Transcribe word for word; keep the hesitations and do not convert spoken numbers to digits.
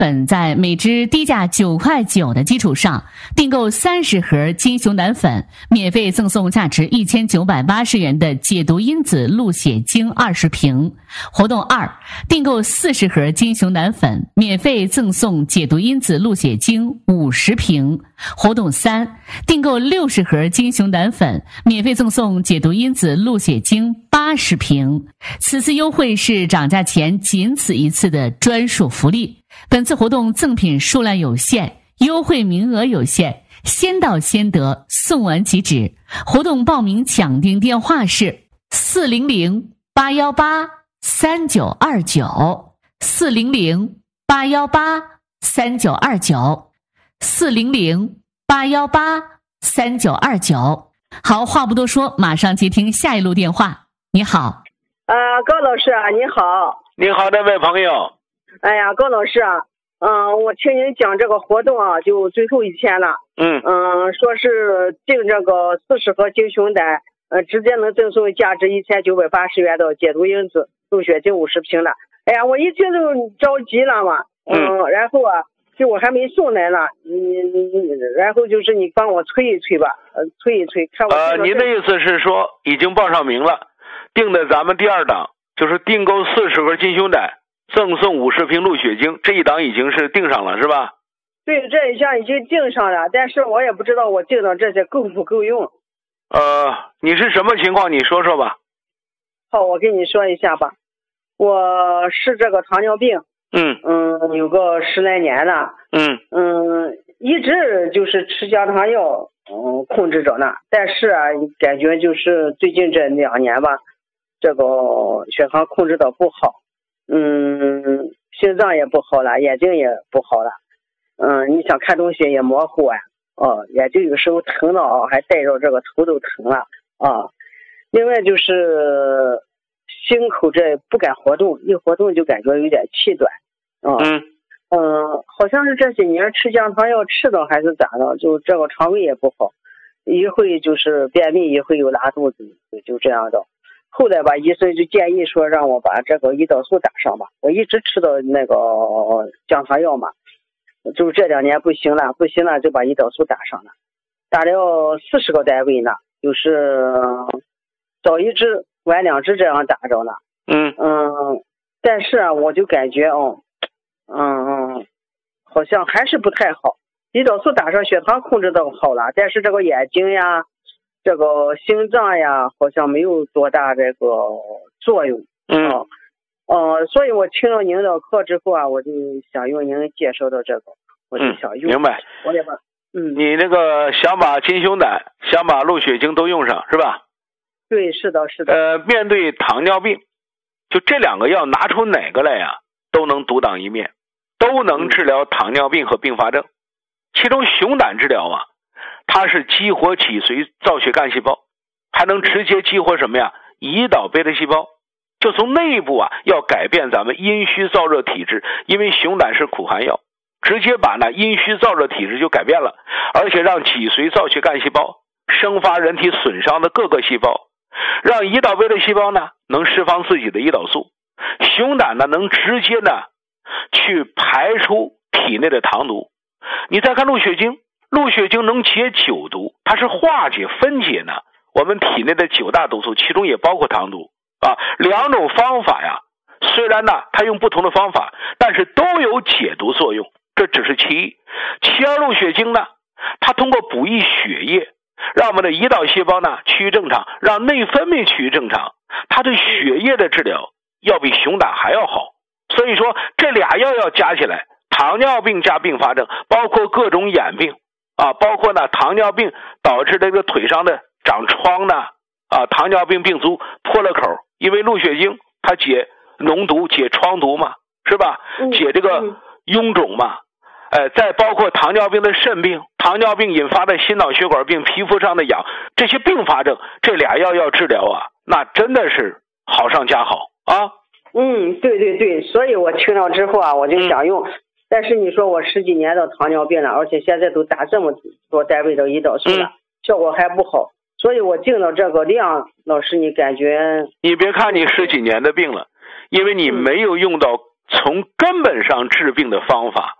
本在每支低价九块九的基础上，订购三十盒金熊胆粉，免费赠送价值一千九百八十元的解毒因子鹿血精二十瓶。活动二，订购四十盒金熊胆粉，免费赠送解毒因子鹿血精五十瓶。活动三，订购六十盒金熊胆粉，免费赠送解毒因子鹿血精八十瓶。此次优惠是涨价前仅此一次的专属福利。本次活动赠品数量有限，优惠名额有限，先到先得，送完即止。活动报名抢订电话是四零零八幺八三九二九四零零八幺八三九二九四零零八幺八三九二九。好，话不多说，马上接听下一路电话。你好， 呃，高老师啊，你好。 你好，这位朋友。 哎呀，高老师啊，嗯、呃，我听您讲这个活动啊，就最后一天了。 嗯嗯，说是订这个四十盒金熊胆，呃，直接能赠送价值一千九百八十元的解毒因子鹿血精五十瓶的。哎呀，我一听就着急了嘛。嗯，嗯然后啊，就我还没送来呢，嗯，然后就是你帮我催一催吧，呃，催一催，看我。 呃，您的意思是说已经报上名了，订的咱们第二档就是订购四十盒金熊胆。赠送五十瓶鹿血精，这一档已经是订上了是吧？ 对，这一项已经订上了，但是我也不知道我订的这些够不够用。 呃，你是什么情况？你说说吧。 好，我跟你说一下吧。我是这个糖尿病， 嗯嗯，有个十来年了， 嗯嗯，一直就是吃降糖药，嗯，控制着呢。但是啊，感觉就是最近这两年吧，这个血糖控制的不好。嗯，心脏也不好了，眼睛也不好了。嗯，你想看东西也模糊啊，哦，眼睛有时候疼的啊，还带着这个头都疼了啊。另外就是心口这不敢活动，一活动就感觉有点气短啊。 嗯嗯，好像是这些年吃降糖药吃的还是咋的，就这个肠胃也不好，一会就是便秘，一会又拉肚子，就这样的。后来吧，医生就建议说让我把这个胰岛素打上吧。我一直吃的那个降糖药嘛，就这两年不行了，不行了就把胰岛素打上了，打了四十个单位呢，就是早一支晚两支这样打着呢。 嗯嗯，但是啊，我就感觉哦，嗯，好像还是不太好。胰岛素打上，血糖控制的好了，但是这个眼睛呀。这个心脏呀，好像没有多大这个作用。 嗯， 哦、呃，所以我听了您的课之后啊，我就想用您介绍的这个，我就想用。 嗯、明白。 我也把，嗯， 你那个想把金熊胆、想把鹿血精都用上是吧？ 对，是的，是的。 呃，面对糖尿病，就这两个药拿出哪个来呀，都能独当一面，都能治疗糖尿病和并发症。其中熊胆治疗啊。它是激活脊髓造血干细胞，还能直接激活什么呀？胰岛贝塔细胞，就从内部啊要改变咱们阴虚燥热体质，因为熊胆是苦寒药，直接把那阴虚燥热体质就改变了，而且让脊髓造血干细胞生发人体损伤的各个细胞，让胰岛贝塔细胞呢能释放自己的胰岛素，熊胆呢能直接呢去排出体内的糖毒。你再看鹿血精。鹿血精能解九毒，它是化解分解呢我们体内的九大毒素，其中也包括糖毒啊。两种方法呀，虽然呢它用不同的方法，但是都有解毒作用，这只是其一。其二，鹿血精呢，它通过补益血液，让我们的胰岛细胞呢趋于正常，让内分泌趋于正常，它对血液的治疗要比熊胆还要好。所以说这俩药要加起来，糖尿病加并发症，包括各种眼病。啊，包括呢糖尿病导致这个腿上的长疮呢，啊，糖尿病病足破了口，因为鹿血精它解脓毒、解疮毒嘛，是吧？解这个臃肿嘛，呃，再包括糖尿病的肾病、糖尿病引发的心脑血管病、皮肤上的痒，这些并发症，这俩药要治疗啊，那真的是好上加好啊。 嗯，对对对，所以我听了之后啊，我就想用。嗯但是你说我十几年的糖尿病了，而且现在都打这么多单位的胰岛素了，嗯、效果还不好，所以我定了这个量。老师，你感觉？ 你别看你十几年的病了，因为你没有用到从根本上治病的方法